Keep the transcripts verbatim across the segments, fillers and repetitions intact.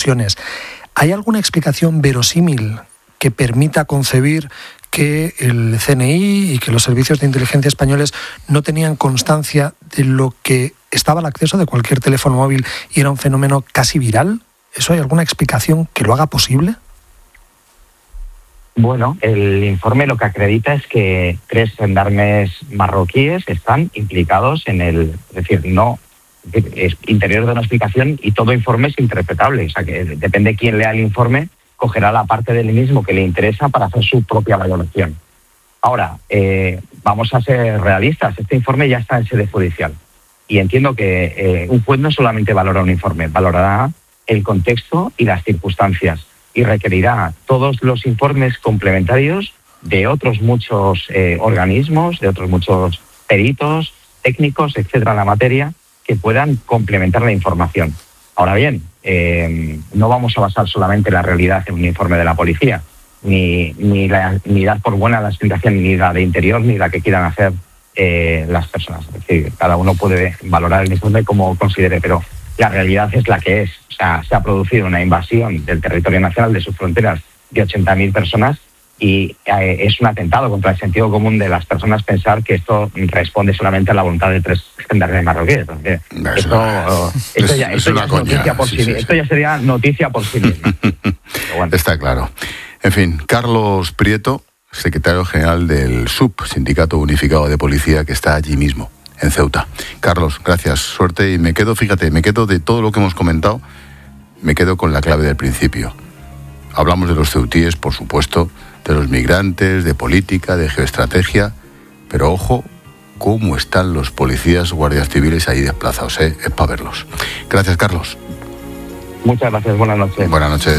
alusiones. ¿Hay alguna explicación verosímil que permita concebir que el C N I y que los servicios de inteligencia españoles no tenían constancia de lo que estaba al acceso de cualquier teléfono móvil y era un fenómeno casi viral? ¿Eso hay alguna explicación que lo haga posible? Bueno, el informe lo que acredita es que tres gendarmes marroquíes están implicados en el... Es decir, no... es interior de una explicación y todo informe es interpretable. O sea, que depende de quién lea el informe, cogerá la parte del mismo que le interesa para hacer su propia valoración. Ahora, eh, vamos a ser realistas. Este informe ya está en sede judicial. Y entiendo que eh, un juez no solamente valora un informe, valorará el contexto y las circunstancias. Y requerirá todos los informes complementarios de otros muchos eh, organismos, de otros muchos peritos, técnicos, etcétera, en la materia, que puedan complementar la información. Ahora bien, eh, no vamos a basar solamente la realidad en un informe de la policía, ni, ni, la, ni dar por buena la explicación, ni la de interior, ni la que quieran hacer eh, las personas. Es decir, cada uno puede valorar el informe como considere, pero la realidad es la que es. O sea, se ha producido una invasión del territorio nacional, de sus fronteras, de ochenta mil personas y eh, es un atentado contra el sentido común de las personas pensar que esto responde solamente a la voluntad de tres gendarmes marroquíes. Esto, esto, ya, esto, ya coña, por sí, sí, sí. esto ya sería noticia por sí misma. Bueno. Está claro. En fin, Carlos Prieto, secretario general del S U P, Sindicato Unificado de Policía, que está allí mismo, en Ceuta. Carlos, gracias, suerte, y me quedo, fíjate, me quedo de todo lo que hemos comentado, me quedo con la clave del principio. Hablamos de los ceutíes, por supuesto, de los migrantes, de política, de geoestrategia, pero ojo, cómo están los policías, guardias civiles ahí desplazados, ¿eh? Es para verlos. Gracias, Carlos. Muchas gracias, buenas noches. Buenas noches.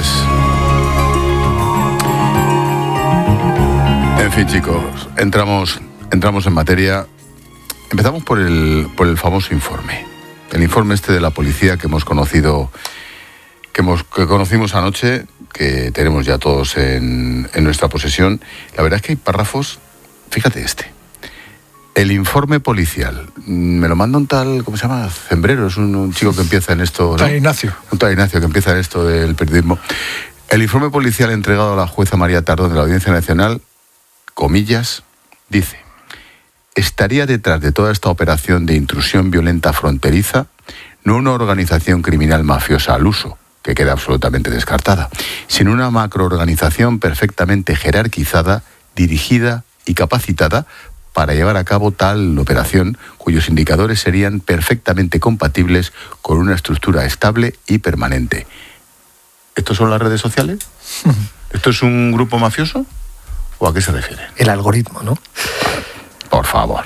En fin, chicos, entramos, entramos en materia. Empezamos por el, por el famoso informe. El informe este de la policía que hemos conocido, que, hemos, que conocimos anoche, que tenemos ya todos en, en nuestra posesión. La verdad es que hay párrafos, fíjate este. El informe policial. Me lo manda un tal, ¿cómo se llama? Zembrero, es un, un chico que empieza en esto, ¿no? Tal Ignacio. Un tal Ignacio que empieza en esto del periodismo. El informe policial entregado a la jueza María Tardón de la Audiencia Nacional, comillas, dice: estaría detrás de toda esta operación de intrusión violenta fronteriza no una organización criminal mafiosa al uso, que queda absolutamente descartada, sino una macroorganización perfectamente jerarquizada, dirigida y capacitada para llevar a cabo tal operación cuyos indicadores serían perfectamente compatibles con una estructura estable y permanente. ¿Estos son las redes sociales? ¿Esto es un grupo mafioso? ¿O a qué se refiere? El algoritmo, ¿no? Por favor.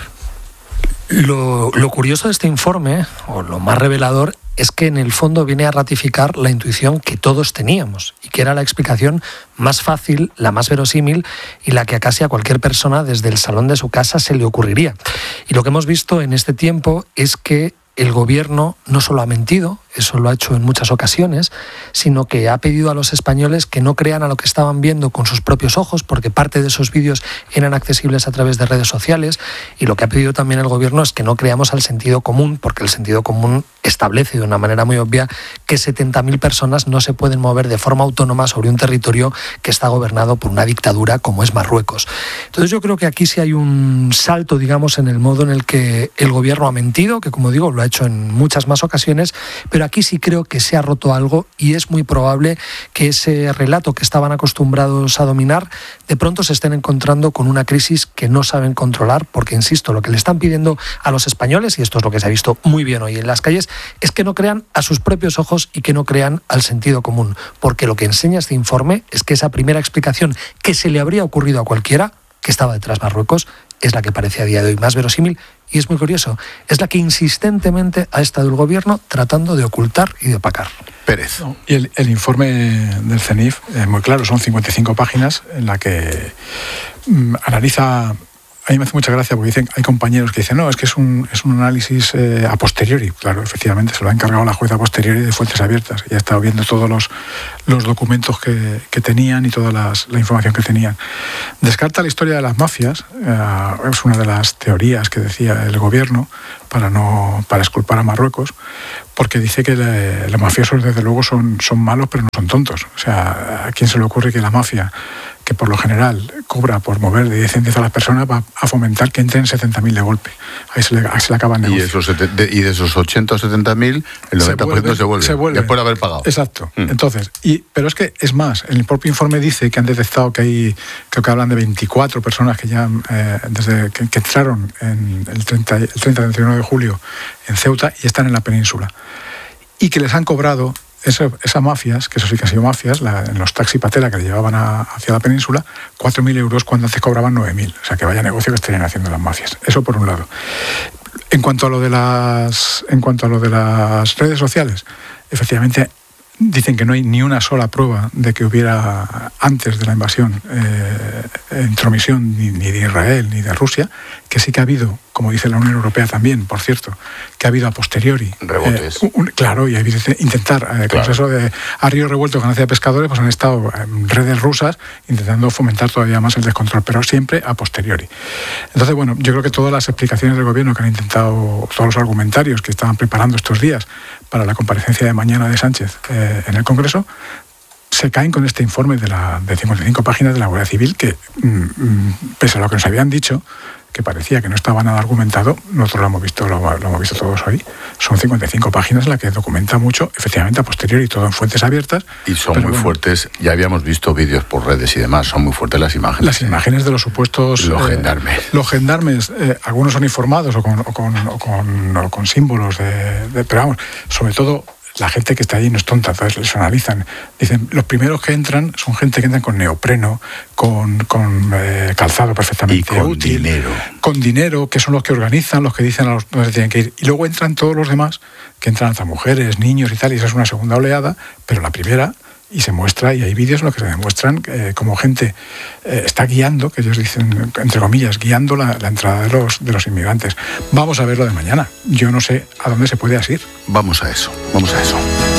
Lo, lo curioso de este informe, o lo más revelador, es que en el fondo viene a ratificar la intuición que todos teníamos y que era la explicación más fácil, la más verosímil y la que a casi a cualquier persona desde el salón de su casa se le ocurriría. Y lo que hemos visto en este tiempo es que el gobierno no solo ha mentido, eso lo ha hecho en muchas ocasiones, sino que ha pedido a los españoles que no crean a lo que estaban viendo con sus propios ojos, porque parte de esos vídeos eran accesibles a través de redes sociales, y lo que ha pedido también el gobierno es que no creamos al sentido común, porque el sentido común establece de una manera muy obvia que setenta mil personas no se pueden mover de forma autónoma sobre un territorio que está gobernado por una dictadura como es Marruecos. Entonces yo creo que aquí sí hay un salto, digamos, en el modo en el que el gobierno ha mentido, que como digo, lo ha hecho en muchas más ocasiones, pero aquí sí creo que se ha roto algo y es muy probable que ese relato que estaban acostumbrados a dominar de pronto se estén encontrando con una crisis que no saben controlar, porque insisto, lo que le están pidiendo a los españoles, y esto es lo que se ha visto muy bien hoy en las calles, es que no crean a sus propios ojos y que no crean al sentido común, porque lo que enseña este informe es que esa primera explicación que se le habría ocurrido a cualquiera, que estaba detrás Marruecos, es la que parece a día de hoy más verosímil, y es muy curioso, es la que insistentemente ha estado el gobierno tratando de ocultar y de opacar. Pérez. No, y el, el informe del C N I F es muy claro, son cincuenta y cinco páginas en la que mm, analiza. A mí me hace mucha gracia porque dicen, hay compañeros que dicen, no, es que es un, es un análisis eh, a posteriori. Claro, efectivamente, se lo ha encargado la jueza a posteriori de fuentes abiertas y ha estado viendo todos los, los documentos que, que tenían y toda las, la información que tenían. Descarta la historia de las mafias, eh, es una de las teorías que decía el gobierno para no para exculpar a Marruecos, porque dice que le, los mafiosos desde luego son, son malos pero no son tontos. O sea, ¿a quién se le ocurre que la mafia, que por lo general cobra por mover de diez en diez a las personas, va a fomentar que entren setenta mil de golpe? Ahí se le, ahí se le acaba el negocio. Y, esos, de, y de esos ochenta o setenta mil, el noventa por ciento se vuelve, se vuelve, después de haber pagado. Exacto. Mm. Entonces, y, pero es que es más, el propio informe dice que han detectado que hay, creo que hablan de veinticuatro personas que ya, eh, desde que, que entraron en el treinta, el treinta, treinta y uno de julio en Ceuta y están en la península. Y que les han cobrado Esa, esas mafias, que eso sí que han sido mafias, la, en los taxi patera que le llevaban a, hacia la península, cuatro mil euros cuando antes cobraban nueve mil. O sea, que vaya negocio que estarían haciendo las mafias. Eso por un lado. En cuanto a lo de las, en cuanto a lo de las redes sociales, efectivamente dicen que no hay ni una sola prueba de que hubiera, antes de la invasión, eh, intromisión ni, ni de Israel ni de Rusia, que sí que ha habido, como dice la Unión Europea también, por cierto, que ha habido a posteriori. Rebotes. Eh, un, claro, y ha habido intentar, eh, claro. Con eso de a río revuelto ganancia de pescadores, pues han estado en redes rusas intentando fomentar todavía más el descontrol, pero siempre a posteriori. Entonces, bueno, yo creo que todas las explicaciones del gobierno que han intentado, todos los argumentarios que estaban preparando estos días para la comparecencia de mañana de Sánchez eh, en el Congreso, se caen con este informe de, la, de cincuenta y cinco páginas de la Guardia Civil que, mm, pese a lo que nos habían dicho, que parecía que no estaba nada argumentado, nosotros lo hemos visto, lo, lo hemos visto todos hoy, son cincuenta y cinco páginas en las que documenta mucho, efectivamente a posteriori, todo en fuentes abiertas. Y son muy bueno, fuertes, ya habíamos visto vídeos por redes y demás, son muy fuertes las imágenes. Las imágenes de los supuestos... Los eh, gendarmes. Los gendarmes, eh, algunos son informados o con, o con, o con, o con símbolos, de, de, pero vamos, sobre todo... La gente que está allí no es tonta, entonces les analizan. Dicen, los primeros que entran son gente que entran con neopreno, con, con eh, calzado perfectamente y con útil, dinero. Con dinero, que son los que organizan, los que dicen a los dónde se tienen que ir. Y luego entran todos los demás, que entran hasta mujeres, niños y tal, y esa es una segunda oleada, pero la primera... Y se muestra, y hay vídeos en los que se demuestran eh, como gente eh, está guiando, que ellos dicen, entre comillas, guiando la, la entrada de los, de los inmigrantes. Vamos a ver lo de mañana. Yo no sé a dónde se puede asir. Vamos a eso, vamos a eso.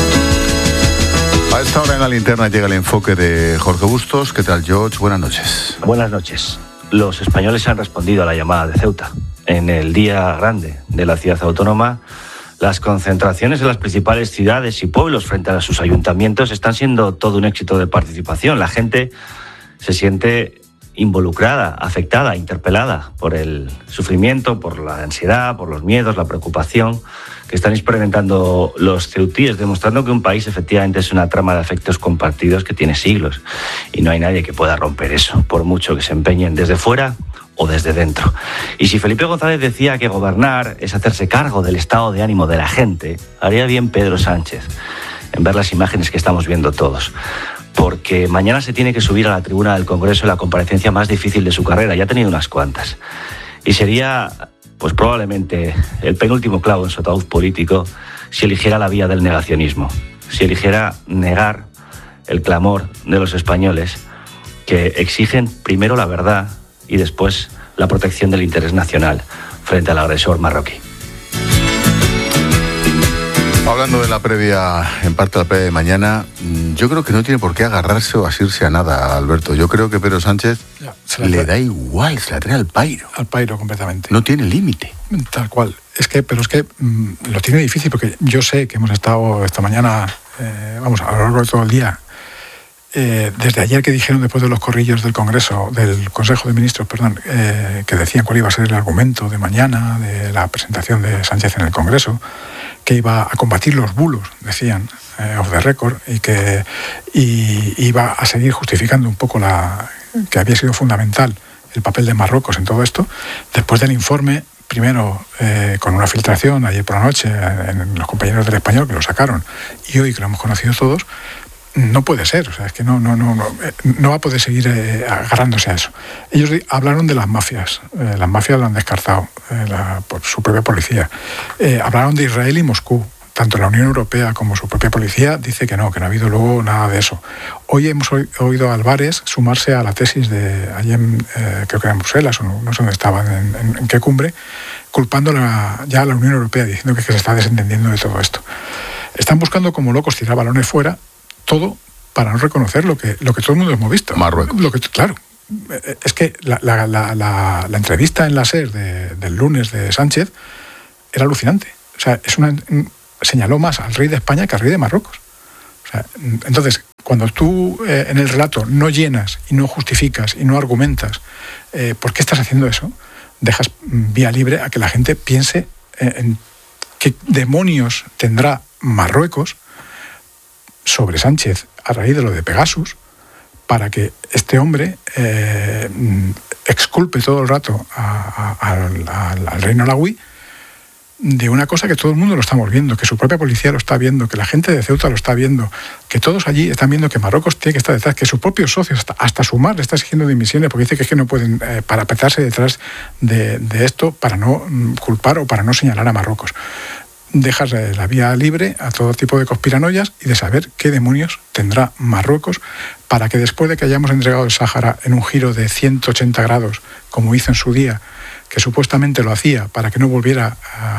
A esta hora en la linterna llega el enfoque de Jorge Bustos. ¿Qué tal, George? Buenas noches. Buenas noches. Los españoles han respondido a la llamada de Ceuta. En el día grande de la ciudad autónoma, las concentraciones en las principales ciudades y pueblos frente a sus ayuntamientos están siendo todo un éxito de participación. La gente se siente involucrada, afectada, interpelada por el sufrimiento, por la ansiedad, por los miedos, la preocupación que están experimentando los ceutíes, demostrando que un país efectivamente es una trama de afectos compartidos que tiene siglos y no hay nadie que pueda romper eso, por mucho que se empeñen desde fuera o desde dentro. Y si Felipe González decía que gobernar es hacerse cargo del estado de ánimo de la gente, haría bien Pedro Sánchez en ver las imágenes que estamos viendo todos. Porque mañana se tiene que subir a la tribuna del Congreso la comparecencia más difícil de su carrera, ya ha tenido unas cuantas. Y sería, pues probablemente, el penúltimo clavo en su ataúd político si eligiera la vía del negacionismo, si eligiera negar el clamor de los españoles que exigen primero la verdad y después la protección del interés nacional frente al agresor marroquí. Hablando de la previa, en parte de la previa de mañana, yo creo que no tiene por qué agarrarse o asirse a nada, Alberto. Yo creo que Pedro Sánchez ya, le da igual, se la trae al pairo. Al pairo completamente. No tiene límite. Tal cual. Es que, pero es que mmm, lo tiene difícil porque yo sé que hemos estado esta mañana, eh, vamos, a lo largo de todo el día, Eh, desde ayer que dijeron después de los corrillos del Congreso, del Consejo de Ministros, perdón, eh, que decían cuál iba a ser el argumento de mañana de la presentación de Sánchez en el Congreso, que iba a combatir los bulos, decían, eh, off the record, y que y, iba a seguir justificando un poco la que había sido fundamental el papel de Marruecos en todo esto. Después del informe, primero eh, con una filtración ayer por la noche en, en los compañeros del Español que lo sacaron, y hoy que lo hemos conocido todos, no puede ser, o sea, es que no, no, no, no, no va a poder seguir eh, agarrándose a eso. Ellos hablaron de las mafias, eh, las mafias lo han descartado eh, la, por su propia policía. Eh, hablaron de Israel y Moscú, tanto la Unión Europea como su propia policía dice que no, que no ha habido luego nada de eso. Hoy hemos oído a Álvarez sumarse a la tesis de allí en, eh, creo que era en Bruselas, o no, no sé dónde estaban, en, en, en qué cumbre, culpando la, ya a la Unión Europea, diciendo que, que se está desentendiendo de todo esto. Están buscando como locos tirar balones fuera, todo para no reconocer lo que, lo que todo el mundo hemos visto. Marruecos. Lo que, claro, es que la, la, la, la, la entrevista en la SER de, del lunes de Sánchez era alucinante. O sea, es una, señaló más al rey de España que al rey de Marruecos. O sea, entonces, cuando tú eh, en el relato no llenas y no justificas y no argumentas eh, por qué estás haciendo eso, dejas vía libre a que la gente piense eh, en qué demonios tendrá Marruecos sobre Sánchez a raíz de lo de Pegasus, para que este hombre eh, exculpe todo el rato a, a, al, al, al reino alauí de una cosa que todo el mundo lo estamos viendo, que su propia policía lo está viendo, que la gente de Ceuta lo está viendo, que todos allí están viendo que Marruecos tiene que estar detrás, que sus propios socios, hasta, hasta su mar le está exigiendo dimisiones porque dice que es que no pueden eh, parapetarse detrás de, de esto para no mm, culpar o para no señalar a Marruecos. Dejas eh, la vía libre a todo tipo de conspiranoias y de saber qué demonios tendrá Marruecos para que después de que hayamos entregado el Sáhara en un giro de ciento ochenta grados, como hizo en su día, que supuestamente lo hacía para que no volviera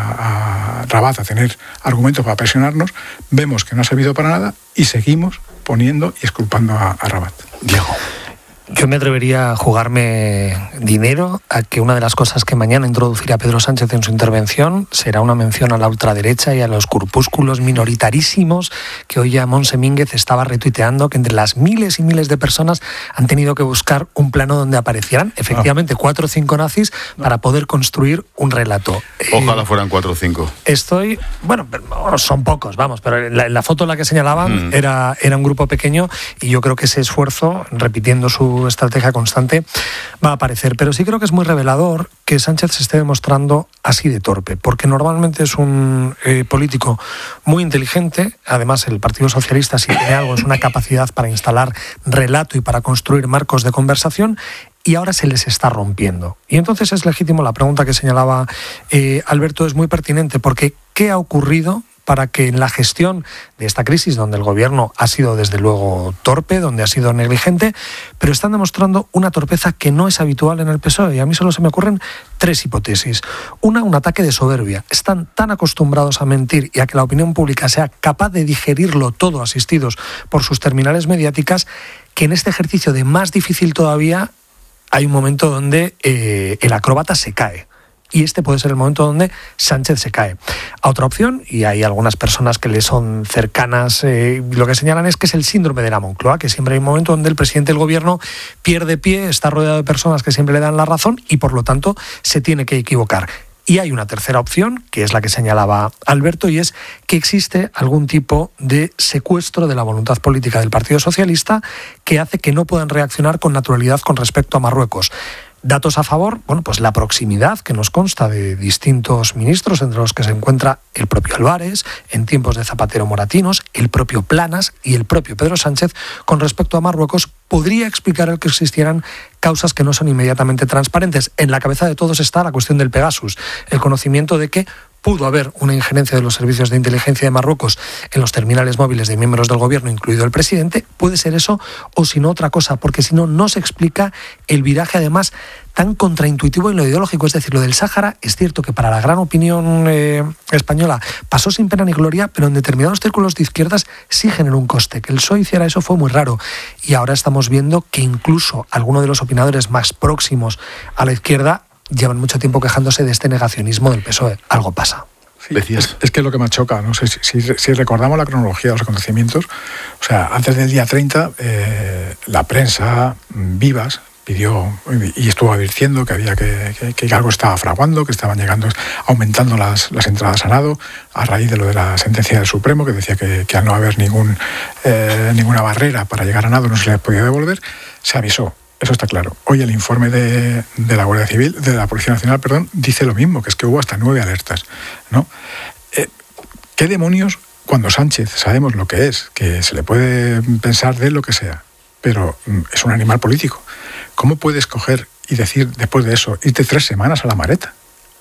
a, a Rabat a tener argumentos para presionarnos, vemos que no ha servido para nada y seguimos poniendo y exculpando a, a Rabat. Diego. Yo me atrevería a jugarme dinero a que una de las cosas que mañana introducirá Pedro Sánchez en su intervención será una mención a la ultraderecha y a los grupúsculos minoritarísimos que hoy ya Monse Mínguez estaba retuiteando, que entre las miles y miles de personas han tenido que buscar un plano donde aparecieran efectivamente cuatro o cinco nazis para poder construir un relato. Ojalá fueran cuatro o cinco. Estoy, bueno, son pocos, vamos, pero la, la foto en la que señalaban mm. era, era un grupo pequeño y yo creo que ese esfuerzo, repitiendo su estrategia constante, va a aparecer. Pero sí creo que es muy revelador que Sánchez se esté demostrando así de torpe, porque normalmente es un eh, político muy inteligente. Además, el Partido Socialista, si tiene algo, es una capacidad para instalar relato y para construir marcos de conversación, y ahora se les está rompiendo. Y entonces es legítimo, la pregunta que señalaba eh, Alberto es muy pertinente, porque ¿qué ha ocurrido para que en la gestión de esta crisis, donde el gobierno ha sido desde luego torpe, donde ha sido negligente, pero están demostrando una torpeza que no es habitual en el P S O E? Y a mí solo se me ocurren tres hipótesis. Una, un ataque de soberbia. Están tan acostumbrados a mentir y a que la opinión pública sea capaz de digerirlo todo, asistidos por sus terminales mediáticas, que en este ejercicio de más difícil todavía hay un momento donde eh, el acróbata se cae. Y este puede ser el momento donde Sánchez se cae. A otra opción, y hay algunas personas que le son cercanas, eh, lo que señalan es que es el síndrome de la Moncloa, que siempre hay un momento donde el presidente del gobierno pierde pie, está rodeado de personas que siempre le dan la razón y por lo tanto se tiene que equivocar. Y hay una tercera opción, que es la que señalaba Alberto, y es que existe algún tipo de secuestro de la voluntad política del Partido Socialista que hace que no puedan reaccionar con naturalidad con respecto a Marruecos. Datos a favor, bueno, pues la proximidad que nos consta de distintos ministros, entre los que se encuentra el propio Álvarez, en tiempos de Zapatero Moratinos, el propio Planas y el propio Pedro Sánchez, con respecto a Marruecos, podría explicar el que existieran causas que no son inmediatamente transparentes. En la cabeza de todos está la cuestión del Pegasus, el conocimiento de que pudo haber una injerencia de los servicios de inteligencia de Marruecos en los terminales móviles de miembros del gobierno, incluido el presidente. Puede ser eso o si no otra cosa, porque si no, no se explica el viraje además tan contraintuitivo en lo ideológico. Es decir, lo del Sáhara es cierto que para la gran opinión eh, española pasó sin pena ni gloria, pero en determinados círculos de izquierdas sí generó un coste. Que el P S O E hiciera eso fue muy raro. Y ahora estamos viendo que incluso algunos de los opinadores más próximos a la izquierda llevan mucho tiempo quejándose de este negacionismo del P S O E. Algo pasa. Sí, es, es que es lo que me choca, no sé si, si, si recordamos la cronología de los acontecimientos, o sea, antes del día treinta, eh, la prensa, Vivas, pidió y estuvo advirtiendo que había que, que, que algo estaba fraguando, que estaban llegando, aumentando las, las entradas a nado a raíz de lo de la sentencia del Supremo, que decía que, que al no haber ningún, eh, ninguna barrera para llegar a nado no se les podía devolver. Se avisó. Eso está claro. Hoy el informe de, de la Guardia Civil, de la Policía Nacional, perdón, dice lo mismo, que es que hubo hasta nueve alertas, ¿no? Eh, ¿Qué demonios, cuando Sánchez sabemos lo que es, que se le puede pensar de lo que sea, pero es un animal político? ¿Cómo puedes coger y decir, después de eso, irte tres semanas a la Mareta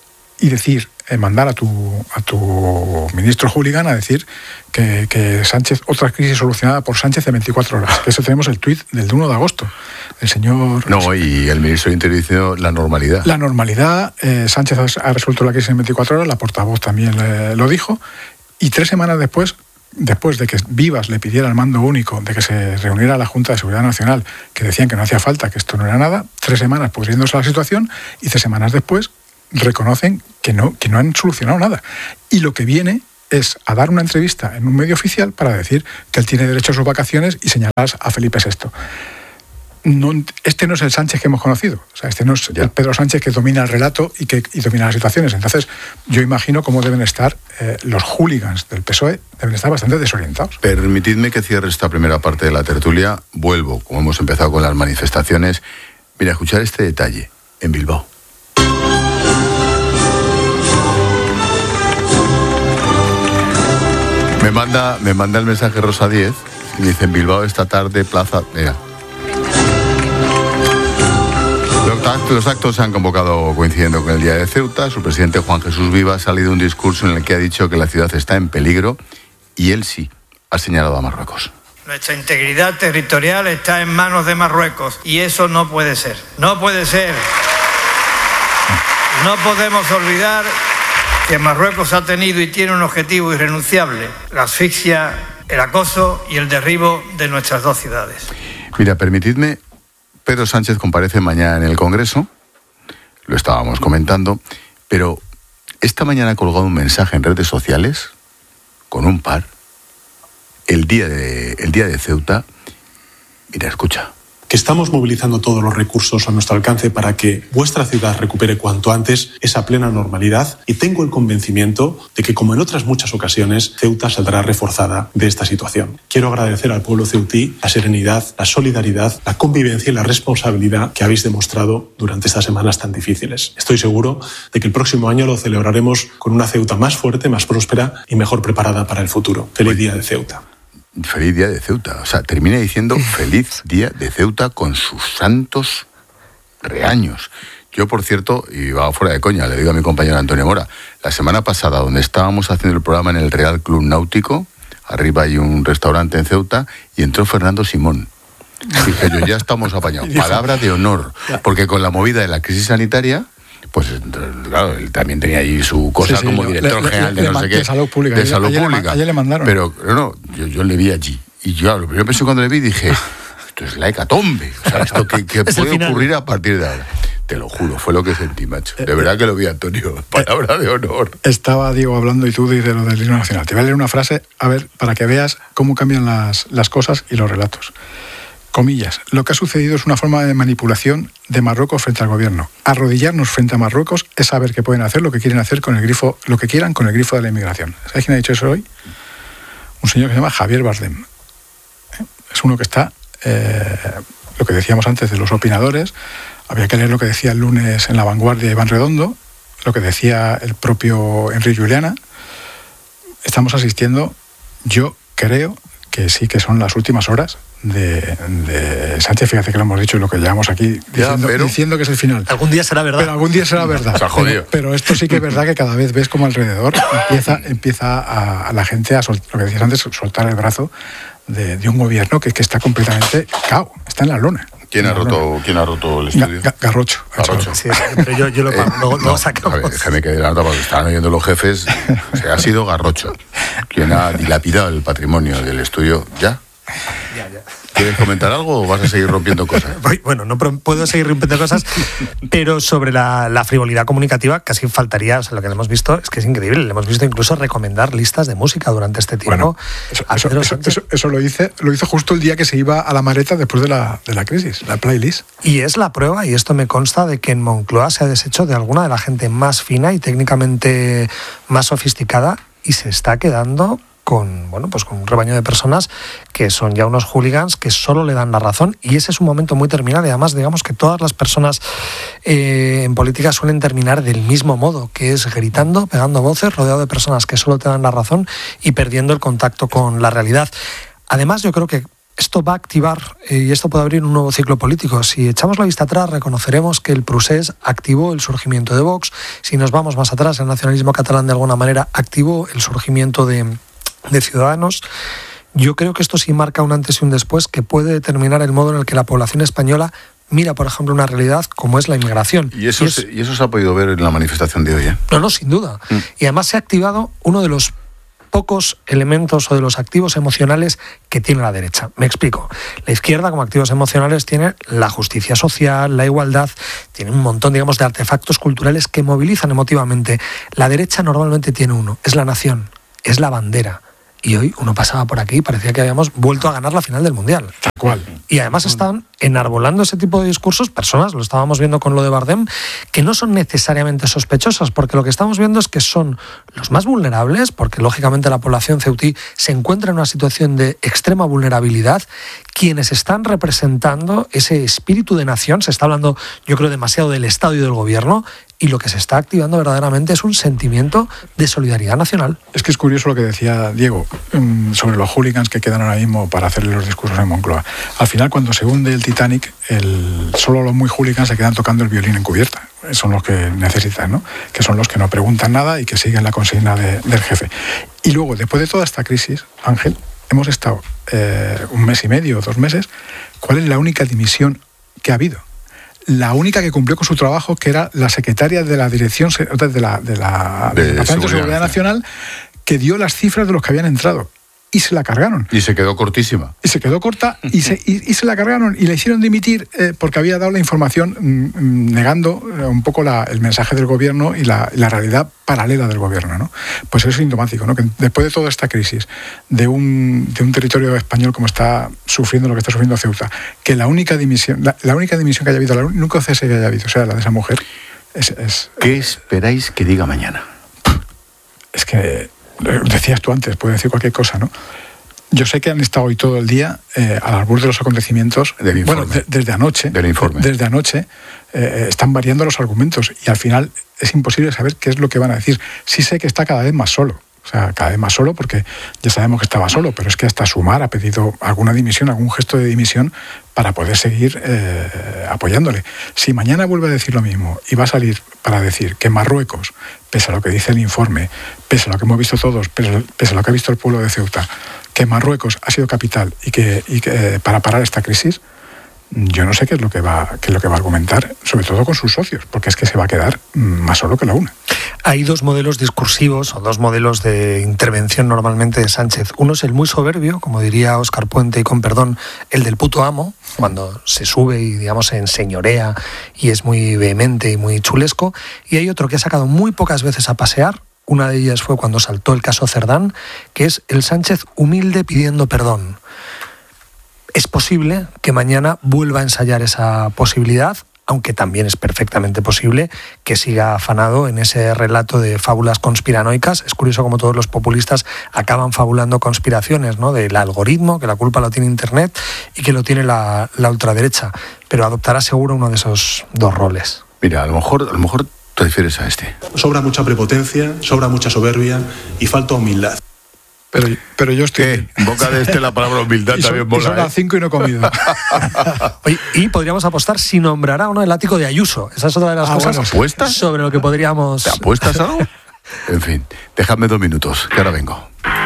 y decir, eh, mandar a tu, a tu ministro Hooligan a decir que, que Sánchez, otra crisis solucionada por Sánchez en veinticuatro horas? Que eso tenemos el tuit del uno de agosto. El señor... No, y el ministro de Interior dice la normalidad. La normalidad, eh, Sánchez ha resuelto la crisis en veinticuatro horas, la portavoz también eh, lo dijo, y tres semanas después después de que Vivas le pidiera al mando único, de que se reuniera la Junta de Seguridad Nacional, que decían que no hacía falta, que esto no era nada, tres semanas pudriéndose la situación, y tres semanas después reconocen que no, que no han solucionado nada. Y lo que viene es a dar una entrevista en un medio oficial para decir que él tiene derecho a sus vacaciones y señalar a Felipe sexto. No, este no es el Sánchez que hemos conocido. O sea, este no es ya. el Pedro Sánchez que domina el relato y que y domina las situaciones. Entonces, yo imagino cómo deben estar eh, los hooligans del P S O E, deben estar bastante desorientados. Permitidme que cierre esta primera parte de la tertulia. Vuelvo, como hemos empezado con las manifestaciones. Mira, escuchar este detalle en Bilbao. Me manda, me manda el mensaje Rosa Díez y dice: en Bilbao esta tarde, plaza... Mira. Los actos se han convocado coincidiendo con el Día de Ceuta. Su presidente Juan Jesús Viva ha salido un discurso en el que ha dicho que la ciudad está en peligro y él sí ha señalado a Marruecos. Nuestra integridad territorial está en manos de Marruecos y eso no puede ser. No puede ser. No podemos olvidar que Marruecos ha tenido y tiene un objetivo irrenunciable: la asfixia, el acoso y el derribo de nuestras dos ciudades. Mira, permitidme... Pedro Sánchez comparece mañana en el Congreso, lo estábamos comentando, pero esta mañana ha colgado un mensaje en redes sociales con un par, el día de, el día de Ceuta. Mira, escucha. Que estamos movilizando todos los recursos a nuestro alcance para que vuestra ciudad recupere cuanto antes esa plena normalidad, y tengo el convencimiento de que, como en otras muchas ocasiones, Ceuta saldrá reforzada de esta situación. Quiero agradecer al pueblo ceutí la serenidad, la solidaridad, la convivencia y la responsabilidad que habéis demostrado durante estas semanas tan difíciles. Estoy seguro de que el próximo año lo celebraremos con una Ceuta más fuerte, más próspera y mejor preparada para el futuro. Feliz Día de Ceuta. Feliz Día de Ceuta. O sea, termina diciendo feliz Día de Ceuta con sus santos reaños. Yo, por cierto, y va fuera de coña, le digo a mi compañero Antonio Mora, la semana pasada, donde estábamos haciendo el programa en el Real Club Náutico, arriba hay un restaurante en Ceuta, y entró Fernando Simón. Dije yo, ya estamos apañados. Palabra de honor, porque con la movida de la crisis sanitaria, pues claro, él también tenía ahí su cosa, sí, sí, como director le, general le, de no sé qué. De salud pública. De salud ayer, pública. Ayer le mandaron. Pero no, yo, yo le vi allí. Y yo, lo primero que pensé cuando le vi, dije, esto es la hecatombe. O sea, esto que, que puede ocurrir a partir de ahora. Te lo juro, fue lo que sentí, macho. De verdad que lo vi, Antonio. Palabra de honor. Estaba Diego hablando y tú de lo del himno nacional. Te voy a leer una frase, a ver, para que veas cómo cambian las, las cosas y los relatos. Comillas, lo que ha sucedido es una forma de manipulación de Marruecos frente al gobierno. Arrodillarnos frente a Marruecos es saber que pueden hacer lo que quieren hacer con el grifo, lo que quieran con el grifo de la inmigración. ¿Sabes quién ha dicho eso hoy? Un señor que se llama Javier Bardem. Es uno que está, eh, lo que decíamos antes de los opinadores, había que leer lo que decía el lunes en La Vanguardia Iván Redondo, lo que decía el propio Enrique Juliana. Estamos asistiendo, yo creo que sí que son las últimas horas de, de Sánchez. Fíjate que lo hemos dicho y lo que llevamos aquí diciendo, ya, pero, diciendo que es el final. Algún día será verdad. Pero algún día será verdad. Se ha jodido. Pero, pero esto sí que es verdad que cada vez ves como alrededor empieza, empieza a, a la gente a soltar, lo que decías antes, soltar el brazo de, de un gobierno que, que está completamente cao, está en la lona. ¿Quién ha roto, ¿quién ha roto el estudio? Ga, Garrocho. Garrocho. Sí, pero yo, yo lo, eh, lo, lo no, sacamos. A ver, déjame que adelanta porque estaban oyendo los jefes. O sea, ha sido Garrocho quien ha dilapidado el patrimonio del estudio. ¿Ya? Ya, ya. ¿Quieres comentar algo o vas a seguir rompiendo cosas? Bueno, no puedo seguir rompiendo cosas, pero sobre la, la frivolidad comunicativa casi faltaría. O sea, lo que hemos visto es que es increíble. Le hemos visto incluso recomendar listas de música durante este tiempo. Bueno, eso, eso, eso, eso, eso lo, hice, lo hizo justo el día que se iba a la maleta después de la, de la crisis, la playlist. Y es la prueba, y esto me consta, de que en Moncloa se ha deshecho de alguna de la gente más fina y técnicamente más sofisticada y se está quedando con, bueno, pues con un rebaño de personas que son ya unos hooligans que solo le dan la razón, y ese es un momento muy terminal. Y además, digamos que todas las personas eh, en política suelen terminar del mismo modo, que es gritando, pegando voces, rodeado de personas que solo te dan la razón y perdiendo el contacto con la realidad. Además, yo creo que esto va a activar eh, y esto puede abrir un nuevo ciclo político. Si echamos la vista atrás, reconoceremos que el procés activó el surgimiento de Vox. Si nos vamos más atrás, el nacionalismo catalán de alguna manera activó el surgimiento de de Ciudadanos. Yo creo que esto sí marca un antes y un después que puede determinar el modo en el que la población española mira, por ejemplo, una realidad como es la inmigración. Y eso, y es, se, y eso se ha podido ver en la manifestación de hoy, ¿eh? No, no, sin duda. Mm. Y además se ha activado uno de los pocos elementos o de los activos emocionales que tiene la derecha. Me explico. La izquierda, como activos emocionales, tiene la justicia social, la igualdad, tiene un montón, digamos, de artefactos culturales que movilizan emotivamente. La derecha normalmente tiene uno, es la nación, es la bandera. Y hoy uno pasaba por aquí y parecía que habíamos vuelto a ganar la final del Mundial. Tal cual. Y además están enarbolando ese tipo de discursos personas, lo estábamos viendo con lo de Bardem, que no son necesariamente sospechosas, porque lo que estamos viendo es que son los más vulnerables, porque lógicamente la población ceutí se encuentra en una situación de extrema vulnerabilidad, quienes están representando ese espíritu de nación. Se está hablando, yo creo, demasiado del Estado y del Gobierno, y lo que se está activando verdaderamente es un sentimiento de solidaridad nacional. Es que es curioso lo que decía Diego sobre los hooligans que quedan ahora mismo para hacerle los discursos en Moncloa. Al final, cuando se hunde el Titanic, el, solo los muy hooligans se quedan tocando el violín en cubierta. Son los que necesitan, ¿no? Que son los que no preguntan nada y que siguen la consigna de, del jefe. Y luego, después de toda esta crisis, Ángel, hemos estado eh, un mes y medio, dos meses. ¿Cuál es la única dimisión que ha habido? La única que cumplió con su trabajo, que era la secretaria de la Dirección de la, de la, de del Departamento de Seguridad Nacional. Nacional, que dio las cifras de los que habían entrado. Y se la cargaron. Y se quedó cortísima. Y se quedó corta y se, y, y se la cargaron y la hicieron dimitir eh, porque había dado la información mm, negando un poco la, el mensaje del gobierno y la, la realidad paralela del gobierno, ¿no? Pues es sintomático, ¿no? Que después de toda esta crisis de un, de un territorio español como está sufriendo lo que está sufriendo Ceuta, que la única dimisión, la, la única dimisión que haya habido, la única cese que haya habido, o sea, la de esa mujer, es... es ¿Qué esperáis que diga mañana? Es que... Decías tú antes, puede decir cualquier cosa, ¿no? Yo sé que han estado hoy todo el día eh, al albur de los acontecimientos. Del informe. Bueno, de, desde anoche. Del informe. Desde anoche eh, están variando los argumentos y al final es imposible saber qué es lo que van a decir. Sí sé que está cada vez más solo. O sea, cada vez más solo porque ya sabemos que estaba solo, pero es que hasta Sumar ha pedido alguna dimisión, algún gesto de dimisión para poder seguir eh, apoyándole. Si mañana vuelve a decir lo mismo y va a salir para decir que Marruecos, pese a lo que dice el informe, pese a lo que hemos visto todos, pese, pese a lo que ha visto el pueblo de Ceuta, que Marruecos ha sido capital y que, y que eh, para parar esta crisis, yo no sé qué es lo que va, qué es lo que va a argumentar, sobre todo con sus socios, porque es que se va a quedar más solo que la una. Hay dos modelos discursivos o dos modelos de intervención normalmente de Sánchez. Uno es el muy soberbio, como diría Óscar Puente, y con perdón, el del puto amo, cuando se sube y, digamos, se enseñorea y es muy vehemente y muy chulesco. Y hay otro que ha sacado muy pocas veces a pasear. Una de ellas fue cuando saltó el caso Cerdán, que es el Sánchez humilde pidiendo perdón. Es posible que mañana vuelva a ensayar esa posibilidad, aunque también es perfectamente posible que siga afanado en ese relato de fábulas conspiranoicas. Es curioso cómo todos los populistas acaban fabulando conspiraciones, ¿no? Del algoritmo, que la culpa lo tiene Internet y que lo tiene la, la ultraderecha. Pero adoptará seguro uno de esos dos roles. Mira, a lo mejor, a lo mejor te refieres a este. Sobra mucha prepotencia, sobra mucha soberbia y falta humildad. Pero, pero yo estoy... ¿Qué? En boca de este la palabra humildad y son, también mola, y son las cinco y no he comido. Oye, y podríamos apostar si nombrará o no el ático de Ayuso. Esa es otra de las ah, cosas bueno, ¿apuestas? Sobre lo que podríamos... ¿Te apuestas algo? En fin, dejadme dos minutos, que ahora vengo.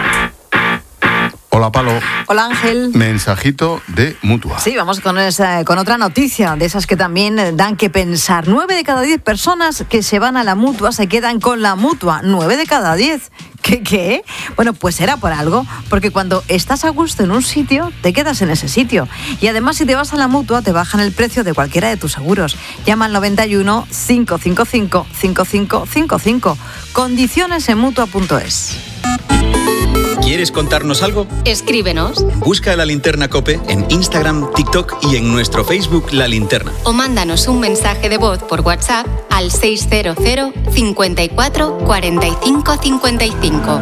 Hola, Palo. Hola, Ángel. Mensajito de Mutua. Sí, vamos con, esa, con otra noticia, de esas que también dan que pensar. Nueve de cada diez personas que se van a la Mutua se quedan con la Mutua. Nueve de cada diez. ¿Qué, qué? Bueno, pues será por algo, porque cuando estás a gusto en un sitio, te quedas en ese sitio. Y además, si te vas a la Mutua, te bajan el precio de cualquiera de tus seguros. Llama al noventa y uno, cinco cinco cinco, cinco cinco cinco cinco. Condiciones en mutua punto es. ¿Quieres contarnos algo? Escríbenos. Busca La Linterna COPE en Instagram, TikTok y en nuestro Facebook La Linterna. O mándanos un mensaje de voz por WhatsApp al seis cero cero, cincuenta y cuatro, cuarenta y cinco, cincuenta y cinco.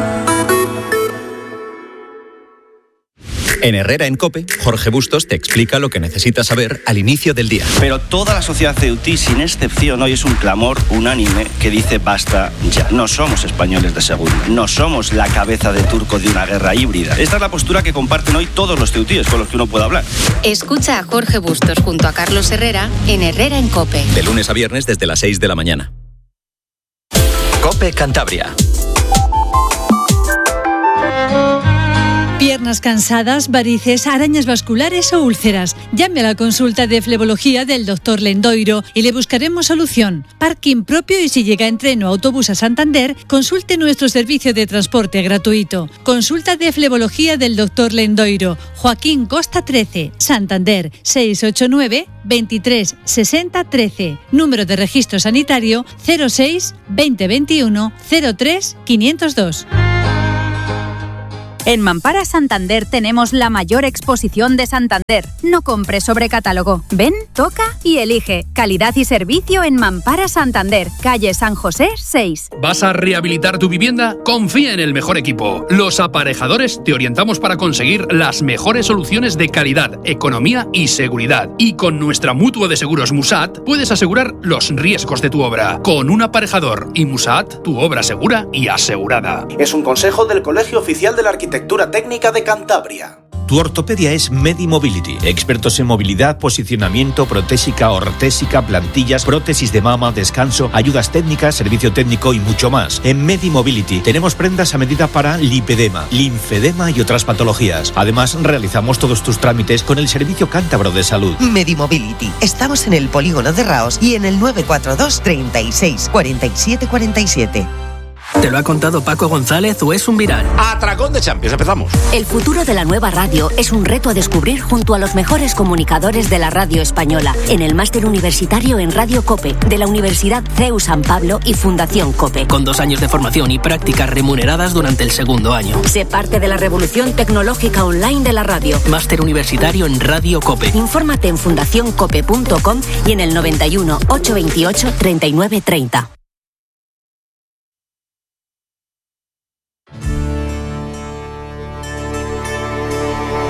En Herrera en COPE, Jorge Bustos te explica lo que necesitas saber al inicio del día. Pero toda la sociedad ceutí, sin excepción, hoy es un clamor unánime que dice basta ya. No somos españoles de segunda, no somos la cabeza de turco de una guerra híbrida. Esta es la postura que comparten hoy todos los ceutíes con los que uno puede hablar. Escucha a Jorge Bustos junto a Carlos Herrera en Herrera en COPE. De lunes a viernes desde las seis de la mañana. COPE Cantabria. Piernas cansadas, varices, arañas vasculares o úlceras. Llame a la consulta de flebología del doctor Lendoiro y le buscaremos solución. Parking propio y si llega en tren o autobús a Santander, consulte nuestro servicio de transporte gratuito. Consulta de flebología del doctor Lendoiro. Joaquín Costa trece, Santander, seis ocho nueve, veintitrés, sesenta, trece. Número de registro sanitario cero seis, veinte veintiuno, cero tres, quinientos dos. En Mampara Santander tenemos la mayor exposición de Santander. No compres sobre catálogo. Ven, toca y elige. Calidad y servicio en Mampara Santander, calle San José seis. ¿Vas a rehabilitar tu vivienda? Confía en el mejor equipo. Los Aparejadores te orientamos para conseguir las mejores soluciones de calidad, economía y seguridad. Y con nuestra mutua de seguros Musat puedes asegurar los riesgos de tu obra. Con un aparejador y Musat, tu obra segura y asegurada. Es un consejo del Colegio Oficial de la Arquitectura Técnica de Cantabria. Tu ortopedia es MediMobility. Expertos en movilidad, posicionamiento, protésica, ortésica, plantillas, prótesis de mama, descanso, ayudas técnicas, servicio técnico y mucho más. En MediMobility tenemos prendas a medida para lipedema, linfedema y otras patologías. Además, realizamos todos tus trámites con el Servicio Cántabro de Salud. MediMobility. Estamos en el polígono de Raos y en el nueve cuatro dos, treinta y seis, cuarenta y siete cuarenta y siete. ¿Te lo ha contado Paco González o es un viral? Atracón de Champions, empezamos. El futuro de la nueva radio es un reto a descubrir junto a los mejores comunicadores de la radio española en el máster universitario en Radio COPE de la Universidad C E U San Pablo y Fundación COPE. Con dos años de formación y prácticas remuneradas durante el segundo año. Sé parte de la revolución tecnológica online de la radio. Máster universitario en Radio COPE. Infórmate en fundación cope punto com y en el noventa y uno, ochocientos veintiocho, treinta y nueve treinta.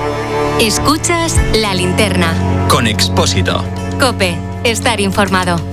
Escuchas La Linterna. Con Expósito. COPE. Estar informado.